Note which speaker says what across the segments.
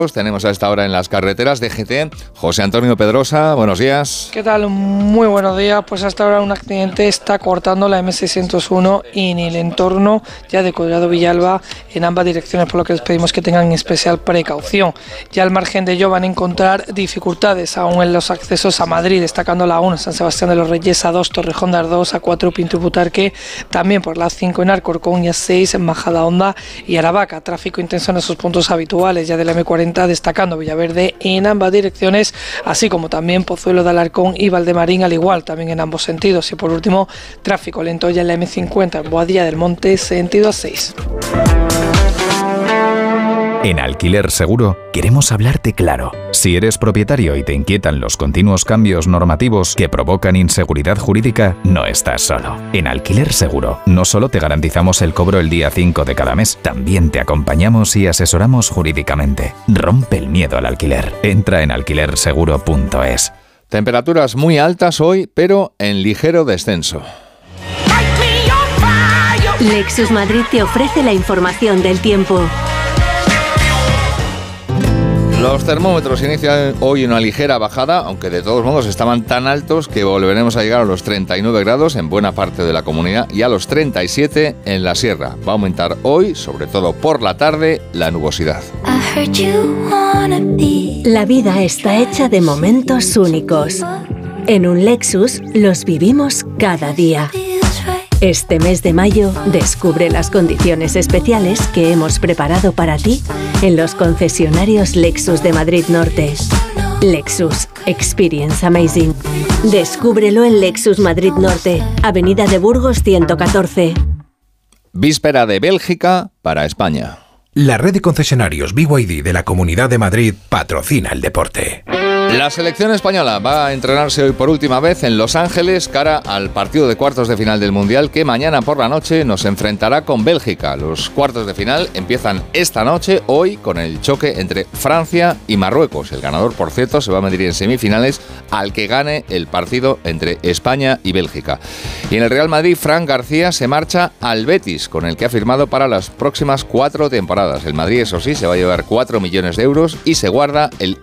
Speaker 1: Tenemos a esta hora en las carreteras de GT José Antonio Pedrosa, buenos días.
Speaker 2: ¿Qué tal? Muy buenos días. Pues hasta ahora un accidente está cortando la M601 y en el entorno ya de Collado Villalba en ambas direcciones, por lo que les pedimos que tengan especial precaución. Ya al margen de ello van a encontrar dificultades aún en los accesos a Madrid, destacando la 1 San Sebastián de los Reyes, A2 Torrejón de Ardoz, A4 Pinto y Butarque, también por la 5 en Alcorcón y A6 en Majadahonda y Aravaca. Tráfico intenso en esos puntos habituales ya de la M40, destacando Villaverde en ambas direcciones, así como también Pozuelo de Alarcón y Valdemarín al igual, también en ambos sentidos. Y por último, tráfico lento ya en la M50 en Boadilla del Monte, sentido A6.
Speaker 3: En Alquiler Seguro queremos hablarte claro. Si eres propietario y te inquietan los continuos cambios normativos que provocan inseguridad jurídica, no estás solo. En Alquiler Seguro no solo te garantizamos el cobro el día 5 de cada mes, también te acompañamos y asesoramos jurídicamente. Rompe el miedo al alquiler. Entra en alquilerseguro.es.
Speaker 1: Temperaturas muy altas hoy, pero en ligero descenso.
Speaker 4: Lexus Madrid te ofrece la información del tiempo.
Speaker 1: Los termómetros inician hoy una ligera bajada, aunque de todos modos estaban tan altos que volveremos a llegar a los 39 grados en buena parte de la comunidad y a los 37 en la sierra. Va a aumentar hoy, sobre todo por la tarde, la nubosidad.
Speaker 4: La vida está hecha de momentos únicos. En un Lexus los vivimos cada día. Este mes de mayo, descubre las condiciones especiales que hemos preparado para ti en los concesionarios Lexus de Madrid Norte. Lexus. Experience Amazing. Descúbrelo en Lexus Madrid Norte, Avenida de Burgos 114.
Speaker 1: Víspera de Bélgica para España.
Speaker 5: La red de concesionarios BYD de la Comunidad de Madrid patrocina el deporte.
Speaker 1: La selección española va a entrenarse hoy por última vez en Los Ángeles cara al partido de cuartos de final del Mundial que mañana por la noche nos enfrentará con Bélgica. Los cuartos de final empiezan esta noche, hoy, con el choque entre Francia y Marruecos. El ganador, por cierto, se va a medir en semifinales al que gane el partido entre España y Bélgica. Y en el Real Madrid, Fran García se marcha al Betis, con el que ha firmado para las próximas 4 temporadas. El Madrid, eso sí, se va a llevar 4 millones de euros y se guarda el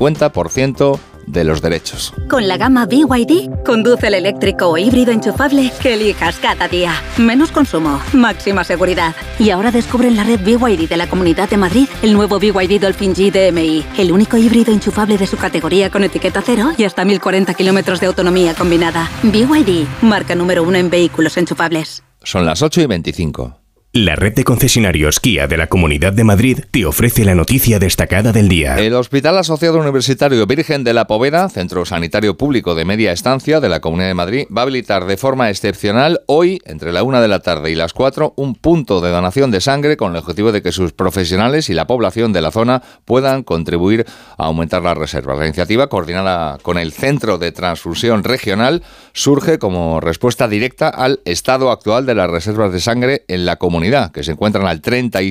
Speaker 1: 50% de los derechos.
Speaker 6: Con la gama BYD, conduce el eléctrico o híbrido enchufable que elijas cada día. Menos consumo, máxima seguridad. Y ahora descubre en la red BYD de la Comunidad de Madrid el nuevo BYD Dolphin G DMI, el único híbrido enchufable de su categoría con etiqueta cero y hasta 1040 kilómetros de autonomía combinada. BYD, marca número 1 en vehículos enchufables.
Speaker 1: Son las 8:25.
Speaker 7: La red de concesionarios Kia de la Comunidad de Madrid te ofrece la noticia destacada del día.
Speaker 1: El Hospital Asociado Universitario Virgen de la Poveda, centro sanitario público de media estancia de la Comunidad de Madrid, va a habilitar de forma excepcional hoy, entre la 1 de la tarde y las 4, un punto de donación de sangre con el objetivo de que sus profesionales y la población de la zona puedan contribuir a aumentar las reservas. La iniciativa, coordinada con el Centro de Transfusión Regional, surge como respuesta directa al estado actual de las reservas de sangre en la comunidad, que se encuentran al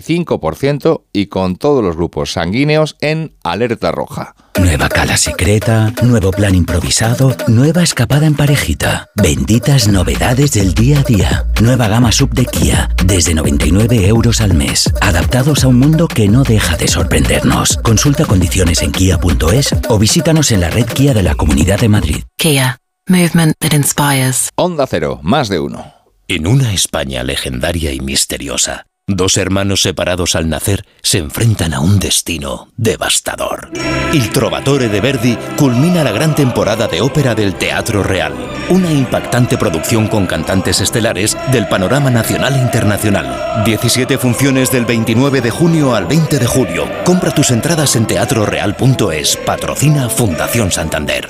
Speaker 1: 35% y con todos los grupos sanguíneos en alerta roja.
Speaker 8: Nueva cala secreta, nuevo plan improvisado, nueva escapada en parejita. Benditas novedades del día a día. Nueva gama sub de Kia, desde 99 euros al mes. Adaptados a un mundo que no deja de sorprendernos. Consulta condiciones en kia.es o visítanos en la red Kia de la Comunidad de Madrid.
Speaker 9: Kia, movement that inspires.
Speaker 1: Onda Cero, más de uno.
Speaker 10: En una España legendaria y misteriosa, dos hermanos separados al nacer se enfrentan a un destino devastador. Il Trovatore de Verdi culmina la gran temporada de ópera del Teatro Real, una impactante producción con cantantes estelares del panorama nacional e internacional. 17 funciones del 29 de junio al 20 de julio. Compra tus entradas en teatroreal.es. Patrocina Fundación Santander.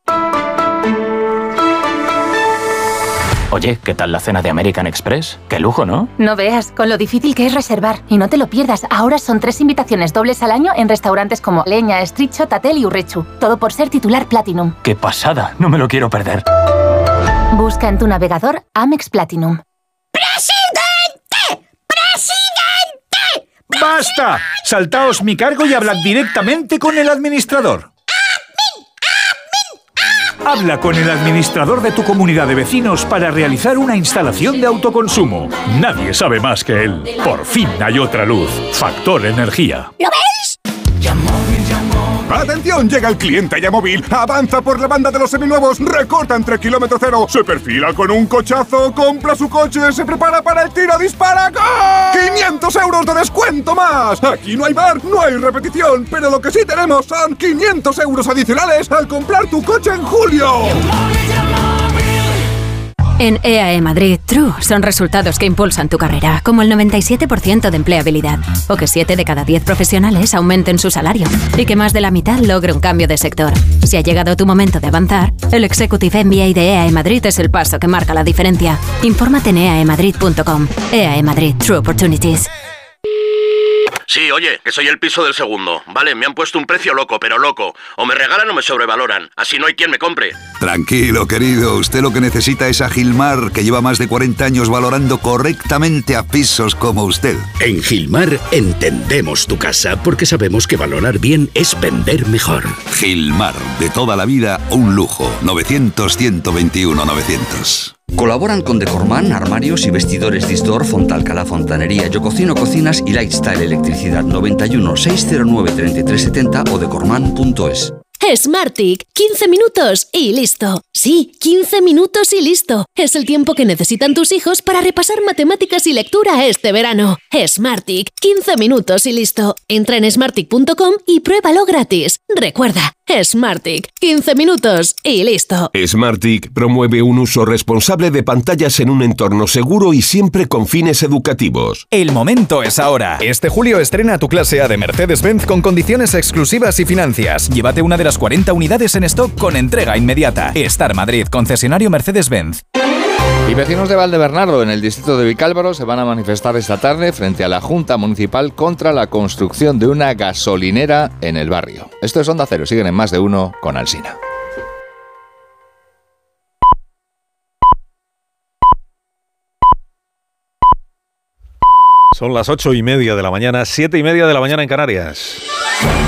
Speaker 11: Oye, ¿qué tal la cena de American Express? ¡Qué lujo!, ¿no?
Speaker 12: No veas, con lo difícil que es reservar. Y no te lo pierdas, ahora son 3 invitaciones dobles al año en restaurantes como Leña, Estritxo, Tatel y Urrechu. Todo por ser titular Platinum.
Speaker 11: ¡Qué pasada! No me lo quiero perder.
Speaker 12: Busca en tu navegador Amex Platinum.
Speaker 13: ¡Presidente! ¡Presidente! ¡Basta! Saltaos mi cargo y hablad directamente con el administrador. Habla con el administrador de tu comunidad de vecinos para realizar una instalación de autoconsumo. Nadie sabe más que él. Por fin hay otra luz. Factor Energía.
Speaker 14: ¿Lo ves? ¡Atención! Llega el cliente Yamóvil, avanza por la banda de los seminuevos, recorta entre kilómetro cero, se perfila con un cochazo, compra su coche, se prepara para el tiro, dispara, ¡gol! 500 euros de descuento más. Aquí no hay bar, no hay repetición, pero lo que sí tenemos son 500 euros adicionales al comprar tu coche en julio.
Speaker 15: En EAE Madrid, True son resultados que impulsan tu carrera, como el 97% de empleabilidad, o que 7 de cada 10 profesionales aumenten su salario, y que más de la mitad logre un cambio de sector. Si ha llegado tu momento de avanzar, el Executive MBA de EAE Madrid es el paso que marca la diferencia. Infórmate en eaemadrid.com. EAE Madrid, True Opportunities.
Speaker 16: Sí, oye, que soy el piso del segundo. Vale, me han puesto un precio loco, pero loco. O me regalan o me sobrevaloran. Así no hay quien me compre.
Speaker 17: Tranquilo, querido. Usted lo que necesita es a Gilmar, que lleva más de 40 años valorando correctamente a pisos como usted.
Speaker 18: En Gilmar entendemos tu casa porque sabemos que valorar bien es vender mejor.
Speaker 17: Gilmar, de toda la vida, un lujo. 900-121-900.
Speaker 19: Colaboran con Decorman, armarios y vestidores Distor, Fontalcala Fontanería, Yo Cocino Cocinas y Lifestyle Electricidad. 91 609 3370 o decorman.es.
Speaker 20: Smartick, 15 minutos y listo. Sí, 15 minutos y listo. Es el tiempo que necesitan tus hijos para repasar matemáticas y lectura este verano. Smartick, 15 minutos y listo. Entra en smartick.com y pruébalo gratis. Recuerda, Smartick, 15 minutos y listo.
Speaker 21: Smartick promueve un uso responsable de pantallas en un entorno seguro y siempre con fines educativos.
Speaker 22: El momento es ahora. Este julio estrena tu clase A de Mercedes-Benz con condiciones exclusivas y financias. Llévate una de las 40 unidades en stock con entrega inmediata. Star Madrid, concesionario Mercedes-Benz.
Speaker 1: Y vecinos de Valdebernardo, en el distrito de Vicálvaro, se van a manifestar esta tarde frente a la Junta Municipal contra la construcción de una gasolinera en el barrio. Esto es Onda Cero, siguen en Más de Uno con Alsina.
Speaker 23: Son las 8:30 de la mañana, 7:30 de la mañana en Canarias.